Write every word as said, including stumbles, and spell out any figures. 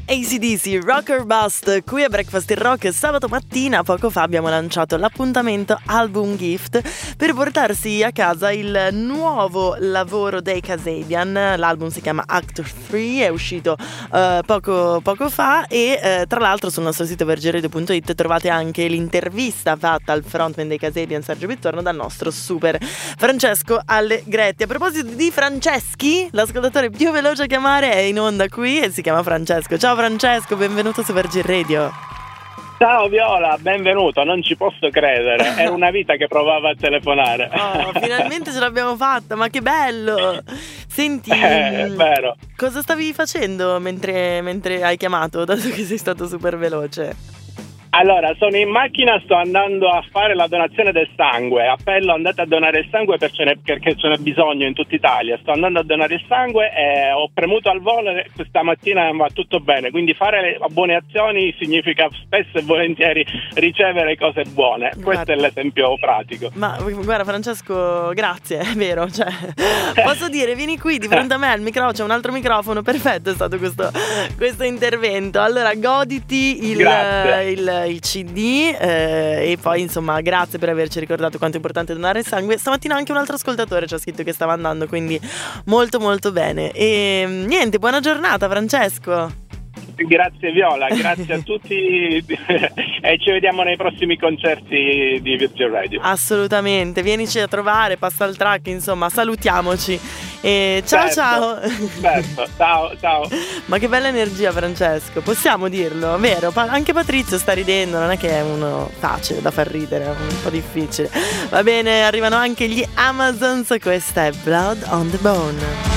A C D C, Rock or Bust, qui a Breakfast in Rock. Sabato mattina, poco fa, abbiamo lanciato l'appuntamento Album Gift per portarsi a casa il nuovo lavoro dei Kasabian. L'album si chiama Actor tre, è uscito uh, poco, poco fa e uh, tra l'altro sul nostro sito vergeradio punto it trovate anche l'intervista fatta al frontman dei Kasabian, Sergio Pittorno, dal nostro super Francesco Allegretti. A proposito di Franceschi, l'ascoltatore più veloce a chiamare è in onda qui e si chiama Francesco. Ciao Francesco, benvenuto su Virgin Radio. Ciao Viola, benvenuto, non ci posso credere, era una vita che provavo a telefonare. Oh, finalmente ce l'abbiamo fatta, ma che bello! Senti, eh, è vero. Cosa stavi facendo mentre, mentre hai chiamato, dato che sei stato super veloce? Allora, sono in macchina, sto andando a fare la donazione del sangue. Appello, andate a donare il sangue perché ce n'è bisogno in tutta Italia. Sto andando a donare il sangue e ho premuto al volo e questa mattina va tutto bene. Quindi fare le buone azioni significa spesso e volentieri ricevere cose buone. Guarda, questo è l'esempio pratico. Ma guarda Francesco, grazie, è vero. Cioè, posso dire, vieni qui di fronte a me, al microfono, c'è un altro microfono. Perfetto, è stato questo, questo intervento. Allora, goditi il... il il C D eh, e poi insomma grazie per averci ricordato quanto è importante donare il sangue. Stamattina anche un altro ascoltatore ci ha scritto che stava andando, quindi molto molto bene. E niente, buona giornata Francesco. Grazie Viola, grazie a tutti e ci vediamo nei prossimi concerti di Virgin Radio. Assolutamente, vienici a trovare, passa il track, insomma salutiamoci e ciao. Certo, ciao certo. ciao ciao. Ma che bella energia Francesco, possiamo dirlo, vero? Pa- anche Patrizio sta ridendo, non è che è uno facile da far ridere, è un po' difficile. Va bene, arrivano anche gli Amazons, questa è Blood on the Bone.